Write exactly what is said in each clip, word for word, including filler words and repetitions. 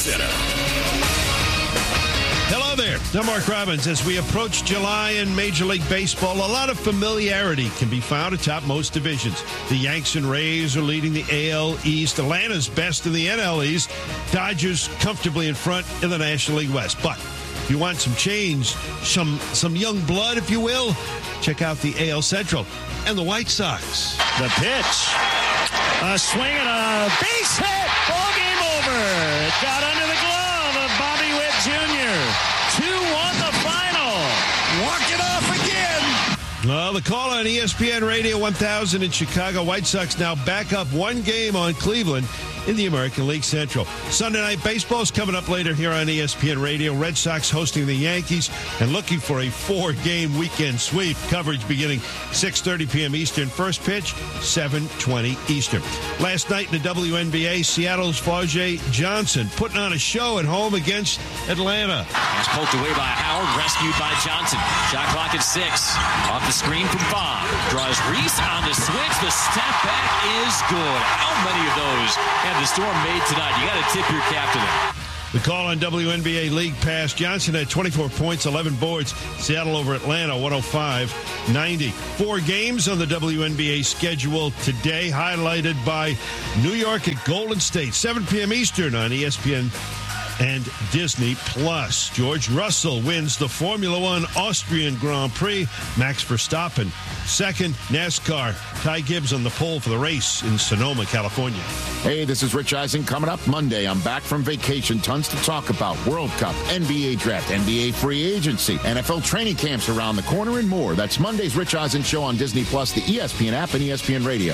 Center. Hello there. I'm Mark Robbins. As we approach July in Major League Baseball, a lot of familiarity can be found atop most divisions. The Yanks and Rays are leading the A L East. Atlanta's best in the N L East. Dodgers comfortably in front in the National League West. But if you want some change, some some young blood, if you will, check out the A L Central and the White Sox. The pitch. A swing and a base hit. Ball game over. It got under the glove of Bobby Witt Junior two one the final. Walk it off again. Well, the call on E S P N Radio one thousand in Chicago. White Sox now back up one game on Cleveland in the American League Central. Sunday Night Baseball is coming up later here on E S P N Radio. Red Sox hosting the Yankees and looking for a four-game weekend sweep. Coverage beginning six thirty p.m. Eastern. First pitch, seven twenty Eastern. Last night in the W N B A, Seattle's Fauja Johnson putting on a show at home against Atlanta. He's poked away by Howard, rescued by Johnson. Shot clock at six. Off the screen from Bob. Draws Reese on the switch. The step back is good. How many of those have the Storm made tonight? You got to tip your cap to them. The call on W N B A League Pass. Johnson had twenty-four points, eleven boards. Seattle over Atlanta, one oh five ninety. Four games on the W N B A schedule today, highlighted by New York at Golden State, seven p.m. Eastern on E S P N and Disney Plus. George Russell wins the Formula One Austrian Grand Prix. Max Verstappen second. NASCAR, Ty Gibbs on the pole for the race in Sonoma, California. Hey, this is Rich Eisen. Coming up Monday, I'm back from vacation. Tons to talk about. World Cup, N B A Draft, N B A Free Agency, N F L training camps around the corner, and more. That's Monday's Rich Eisen Show on Disney Plus, the E S P N app, and E S P N Radio.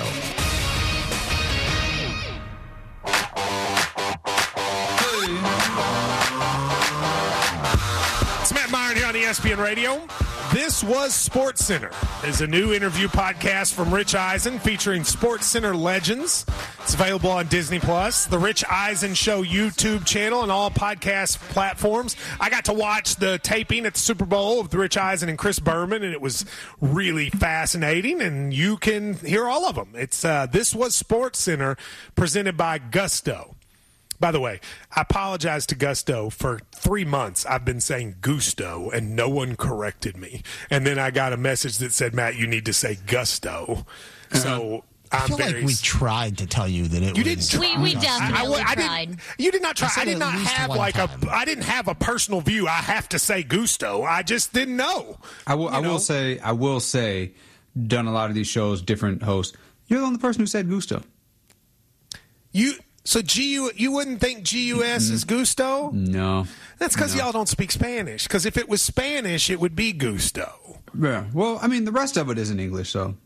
E S P N Radio. This was SportsCenter. It's a new interview podcast from Rich Eisen featuring SportsCenter legends. It's available on Disney Plus, the Rich Eisen Show YouTube channel, and all podcast platforms. I got to watch the taping at the Super Bowl with Rich Eisen and Chris Berman, and it was really fascinating, and you can hear all of them. It's uh, This was SportsCenter, presented by Gusto. By the way, I apologize to Gusto. For three months, I've been saying Gusto, and no one corrected me. And then I got a message that said, Matt, you need to say Gusto. Uh, so I'm I feel very... like we tried to tell you that it you was... Didn't we, we definitely I, I, I tried. Didn't, you did not try. I, I did not have like time. a. I didn't have a personal view. I have to say Gusto. I just didn't know. I will. I will say. I will say. Done a lot of these shows, different hosts. You're the only person who said Gusto. You. So G U, you wouldn't think G U S mm-hmm. is Gusto? No. That's because no. y'all don't speak Spanish. Because if it was Spanish, it would be Gusto. Yeah. Well, I mean, the rest of it is in English, so.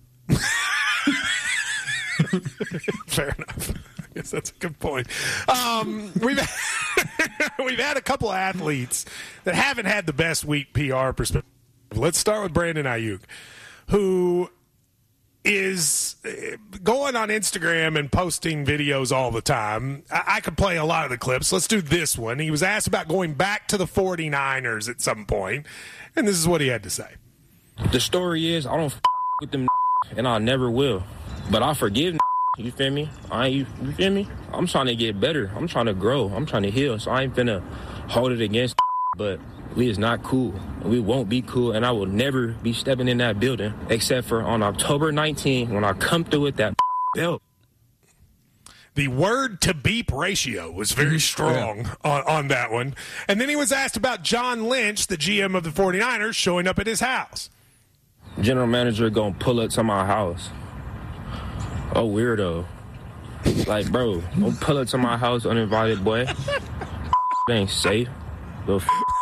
Fair enough. I guess that's a good point. Um, we've we've had a couple of athletes that haven't had the best week P R perspective. Let's start with Brandon Ayuk, who is going on Instagram and posting videos all the time. I, I could play a lot of the clips. Let's do this one. He was asked about going back to the forty-niners at some point, and this is what he had to say. The story is, I don't f- with them and I never will. But I forgive you feel me? I you, you feel me? I'm trying to get better. I'm trying to grow. I'm trying to heal. So I ain't finna hold it against but we is not cool. We won't be cool, and I will never be stepping in that building except for on October nineteenth when I come through with that belt. The word to beep ratio was very strong yeah. on, on that one. And then he was asked about John Lynch, the G M of the forty-niners, showing up at his house. General manager gonna pull up to my house. Oh, weirdo. Like, bro, don't pull up to my house uninvited, boy. It ain't safe. But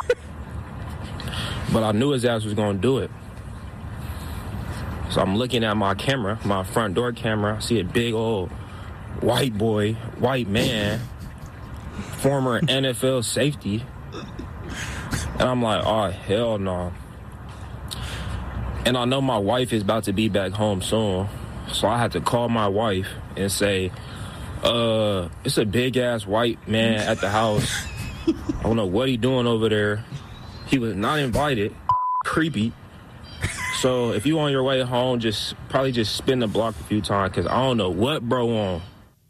I knew his ass was going to do it. So I'm looking at my camera, my front door camera. I see a big old white boy, white man, former N F L safety. And I'm like, oh, hell no. And I know my wife is about to be back home soon. So I had to call my wife and say, uh, it's a big-ass white man at the house. I don't know what he doing over there. He was not invited. Creepy. So if you on your way home, just probably just spin the block a few times because I don't know what bro on.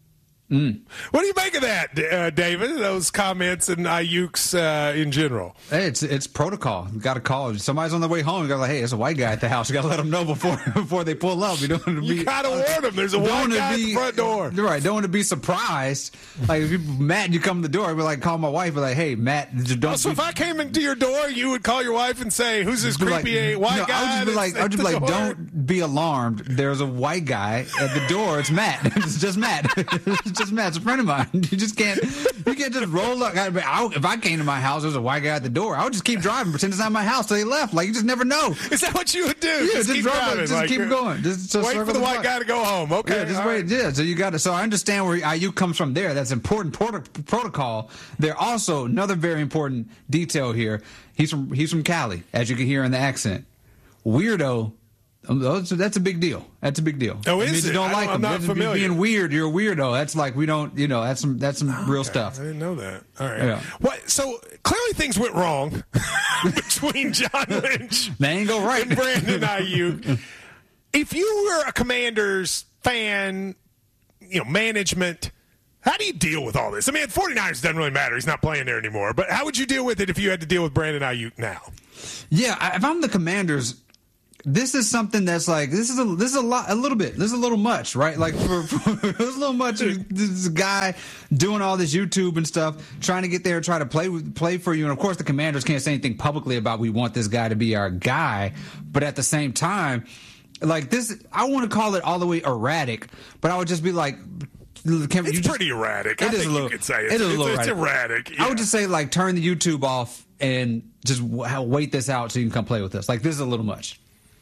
Mm. What do you make of that, uh, David? Those comments and Ayuk's uh, in general. Hey, it's it's protocol. You got to call. Somebody's on the way home. You got to like, hey, there's a white guy at the house. You got to let them know before before they pull up. You don't want to be. You got to warn them. There's a white guy be, at the front door. Right. Don't want to be surprised. Like if you Matt, and you come to the door, be like, call my wife. Be like, hey, Matt, just don't. Oh, so be, if I came into your door, you would call your wife and say, "Who's this creepy like, white no, guy?" I would just be like, I would just be like, door? don't be alarmed. There's a white guy at the door. It's Matt. It's just Matt. It's just Matt. It's a friend of mine. You just can't. You can't just roll up. I, I, if I came to my house, there's a white guy at the door. I would just keep driving, pretend it's not my house till they left. Like you just never know. Is that what you would do? Yeah, just, just keep drive. driving, Just like, keep going. Just, just wait for the, the white guy to go home. Okay. Yeah, just all wait. right. Yeah. So you got to. So I understand where I U comes from. There, that's important proto- protocol. There also another very important detail here. He's from he's from Cali, as you can hear in the accent. Weirdo. That's a big deal. That's a big deal. Oh, is it? Means it? You don't I like don't, I'm them. not That's familiar. Being weird, you're a weirdo. That's like we don't. You know, that's some that's some Oh, real okay. stuff. I didn't know that. All right. Yeah. What? So clearly things went wrong between John Lynch They ain't go right. and Brandon Ayuk. If you were a Commanders fan, you know, management, how do you deal with all this? I mean, forty-niners doesn't really matter. He's not playing there anymore. But how would you deal with it if you had to deal with Brandon Ayuk now? Yeah, if I'm the Commanders, this is something that's like this is a this is a lot a little bit this is a little much, right? Like for, for it was a little much. This guy doing all this YouTube and stuff, trying to get there, try to play play for you, and of course the Commanders can't say anything publicly about we want this guy to be our guy, but at the same time, like this, I want to call it all the way erratic, but I would just be like. Can, It's just, pretty erratic. It I is think a little. you could say it's, it is a it's, little it's erratic. erratic. Yeah. I would just say like turn the YouTube off and just w- wait this out so you can come play with us. Like this is a little much.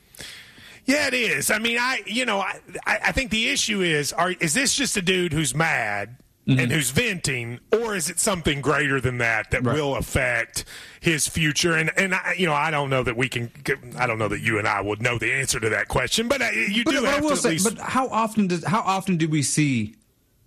Yeah, it is. I mean, I you know, I, I think the issue is, are is this just a dude who's mad mm-hmm. and who's venting, or is it something greater than that that right. will affect his future? And and I, you know, I don't know that we can. I don't know that you and I would know the answer to that question, but uh, you but, do but have I will to at say, least. But how often does how often do we see?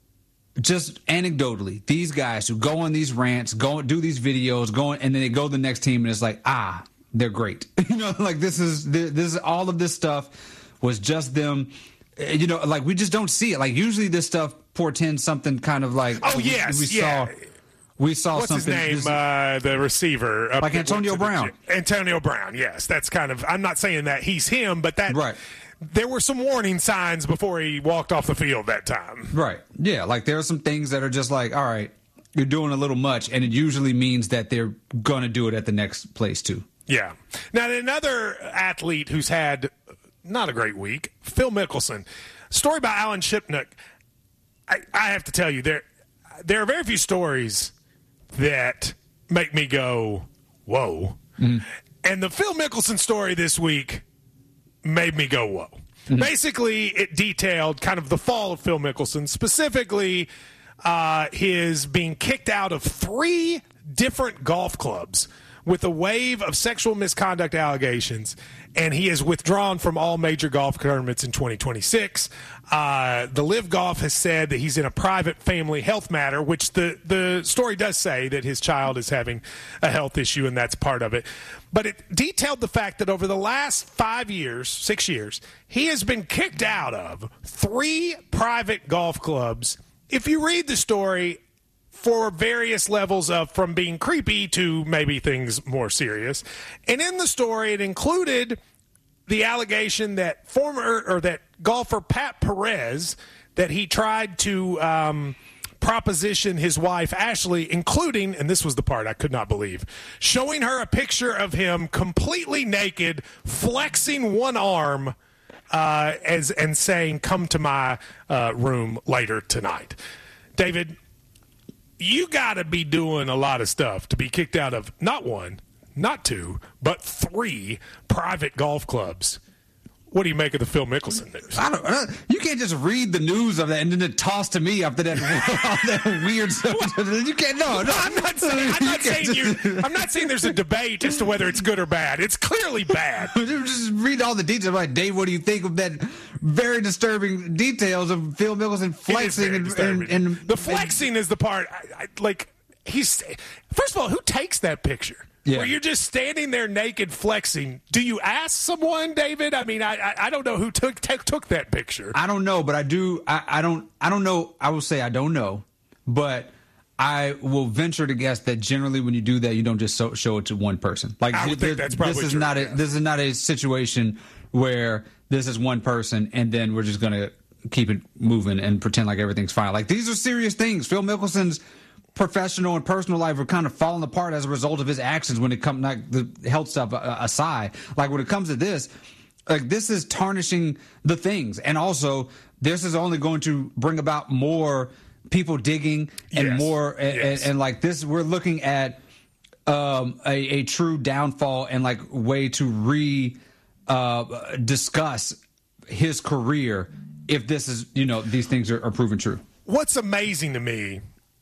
Just anecdotally, these guys who go on these rants, go do these videos, go and then they go to the next team and it's like, ah, they're great. You know, like this is this is all of this stuff was just them. You know, like we just don't see it. Like usually this stuff portends something kind of like oh yes, we, we yeah. saw. We saw What's something. his name? This, uh, the receiver, like Antonio Brown. Antonio Brown. Yes, that's kind of. I'm not saying that he's him, but that right. There were some warning signs before he walked off the field that time. Right. Yeah. Like there are some things that are just like, all right, you're doing a little much, and it usually means that they're going to do it at the next place too. Yeah. Now, another athlete who's had not a great week, Phil Mickelson. Story about Alan Shipnuck. I, I have to tell you, there there are very few stories that make me go, whoa. Mm-hmm. And the Phil Mickelson story this week made me go, whoa. Mm-hmm. Basically, it detailed kind of the fall of Phil Mickelson, specifically uh, his being kicked out of three different golf clubs with a wave of sexual misconduct allegations, and he is withdrawn from all major golf tournaments in twenty twenty-six. Uh, the Live Golf has said that he's in a private family health matter, which the, the story does say that his child is having a health issue, and that's part of it. But it detailed the fact that over the last five years, six years, he has been kicked out of three private golf clubs. If you read the story, for various levels of from being creepy to maybe things more serious. And in the story, it included the allegation that former or that golfer Pat Perez, that he tried to um, proposition his wife Ashley, including, and this was the part I could not believe, showing her a picture of him completely naked, flexing one arm, uh, as and saying, "Come to my uh, room later tonight." David, you got to be doing a lot of stuff to be kicked out of not one, not two, but three private golf clubs. What do you make of the Phil Mickelson news? I don't. Uh, you can't just read the news of that and then it toss to me after that, that weird stuff. You can't. No, no. I'm not saying. I'm not saying you. I'm not saying there's a debate as to whether it's good or bad. It's clearly bad. Just read all the details. Like, Dave, what do you think of that very disturbing details of Phil Mickelson flexing and, and, and the flexing and, is the part. I, I, like he's first of all, who takes that picture? Yeah. where you're just standing there naked flexing. Do you ask someone, David? I mean, I I, I don't know who took t- took that picture. I don't know, but I do. I, I don't. I don't know. I will say I don't know, but I will venture to guess that generally when you do that, you don't just so, show it to one person. Like I would think that's probably this is true, not a yes. this is not a situation where this is one person and then we're just gonna keep it moving and pretend like everything's fine. Like these are serious things. Phil Mickelson's professional and personal life are kind of falling apart as a result of his actions when it comes, like the health stuff aside. Like when it comes to this, like this is tarnishing the things. And also this is only going to bring about more people digging and Yes. more. And, Yes. and, and like this, we're looking at um, a, a true downfall and like way to re uh, discuss his career if this is, you know, these things are, are proven true. What's amazing to me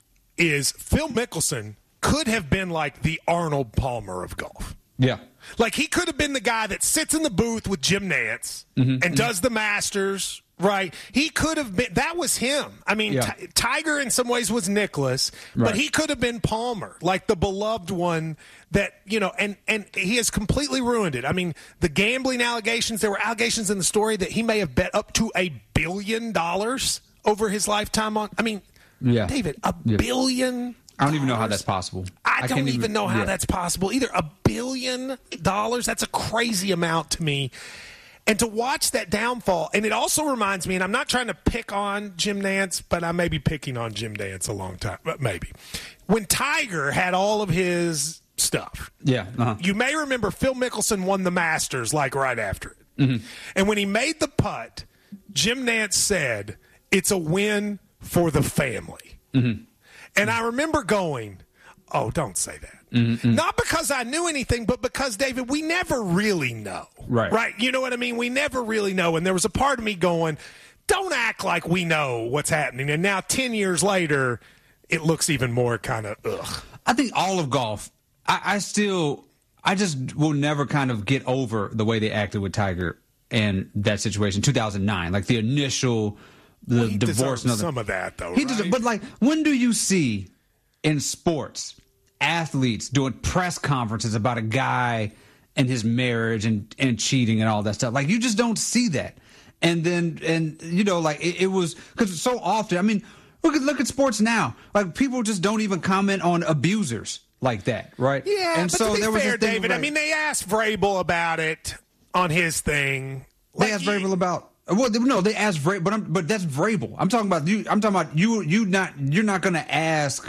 is Phil Mickelson could have been like the Arnold Palmer of golf. Yeah. Like he could have been the guy that sits in the booth with Jim Nance Mm-hmm. and does the Masters, right? He could have been, that was him. I mean, Yeah. Ti- Tiger in some ways was Nicklaus, Right. but he could have been Palmer, like the beloved one that, you know, and, and he has completely ruined it. I mean, the gambling allegations, there were allegations in the story that he may have bet up to a billion dollars over his lifetime on, I mean, Yeah. David, a Yeah. billion I don't even know how dollars? that's possible. I, don't can't even, know how yeah. that's possible either. A billion dollars? That's a crazy amount to me. And to watch that downfall, and it also reminds me, and I'm not trying to pick on Jim Nance, but I may be picking on Jim Nance a long time, but maybe. When Tiger had all of his stuff, Yeah. Uh-huh. you may remember Phil Mickelson won the Masters like right after it. Mm-hmm. And when he made the putt, Jim Nance said, "It's a win for the family." Mm-hmm. And I remember going, oh, don't say that. Mm-hmm. Not because I knew anything, but because, David, we never really know. Right. Right? You know what I mean? We never really know. And there was a part of me going, don't act like we know what's happening. And now, ten years later, it looks even more kind of ugh. I think all of golf, I, I still, I just will never kind of get over the way they acted with Tiger and that situation, two thousand nine, like the initial, the Well, he divorce. deserves And other, some of that, though, He right? deserves, but like, when do you see in sports athletes doing press conferences about a guy and his marriage and, and cheating and all that stuff? Like, you just don't see that. And then, and you know, like it, it was, because so often, I mean, look at look at sports now. Like, people just don't even comment on abusers like that, right? Yeah, and but so to be there was fair, this thing David, where I mean, they asked Vrabel about it on his thing. they Like, asked you- Vrabel about. Well, no, they asked Vrabel, but I'm, but that's Vrabel. I'm talking about you. I'm talking about you. You not. You're not going to ask.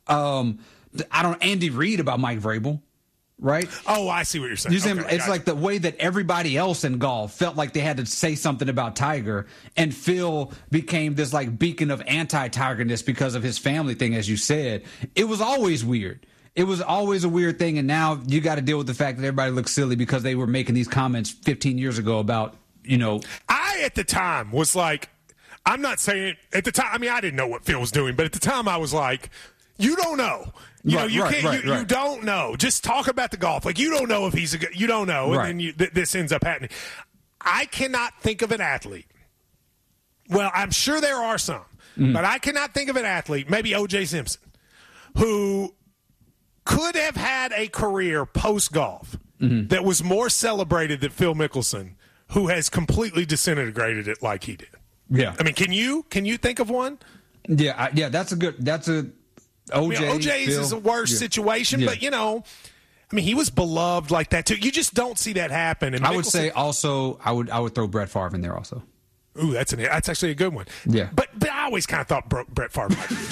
Um, I don't Andy Reid about Mike Vrabel, right? Oh, I see what you're saying. You see, Okay, it's gotcha. like the way that everybody else in golf felt like they had to say something about Tiger, and Phil became this like beacon of anti-Tigerness because of his family thing, as you said. It was always weird. It was always a weird thing, and now you got to deal with the fact that everybody looks silly because they were making these comments fifteen years ago about, you know. I, at the time, was like, I'm not saying, at the time, I mean, I didn't know what Phil was doing, but at the time I was like, you don't know. You know, Right, you right, can't, right, you, you right. don't know. Just talk about the golf. Like, you don't know if he's a good, you don't know. And Right. then you, th- this ends up happening. I cannot think of an athlete. Well, I'm sure there are some, Mm-hmm. but I cannot think of an athlete, maybe O J Simpson, who could have had a career post golf Mm-hmm. that was more celebrated than Phil Mickelson, who has completely disintegrated it like he did. Yeah. I mean, can you can you think of one? Yeah, I, yeah, that's a good. That's a O J. I mean, O J's Phil. is a worse Yeah. situation, Yeah. but you know, I mean, he was beloved like that too. You just don't see that happen. And I would Mickelson- say also, I would I would throw Brett Favre in there also. ooh, that's an that's actually a good one. Yeah. but but I always kind of thought Bro- Brett Favre might be a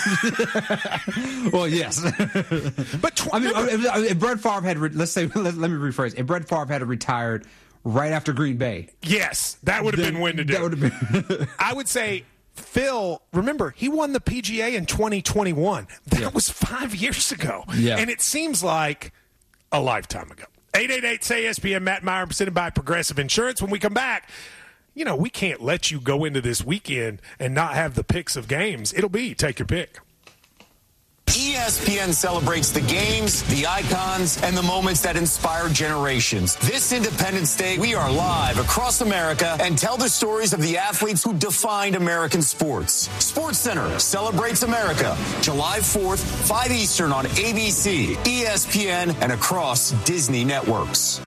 jerk. Well, yes. But tw- I mean, remember- if, if Brett Favre had, re- let's say, let, let me rephrase. If Brett Favre had retired right after Green Bay, yes, that would have then been when to do. That would have been. I would say Phil, remember, he won the P G A in twenty twenty-one. That Yeah. was five years ago. Yeah. And it seems like a lifetime ago. eight eight eight, S A Y, E S P N, Matt Meyer, presented by Progressive Insurance. When we come back, you know, we can't let you go into this weekend and not have the picks of games. It'll be take your pick. E S P N celebrates the games, the icons, and the moments that inspire generations. This Independence Day, we are live across America and tell the stories of the athletes who defined American sports. SportsCenter celebrates America, July fourth, five Eastern on A B C, E S P N, and across Disney networks.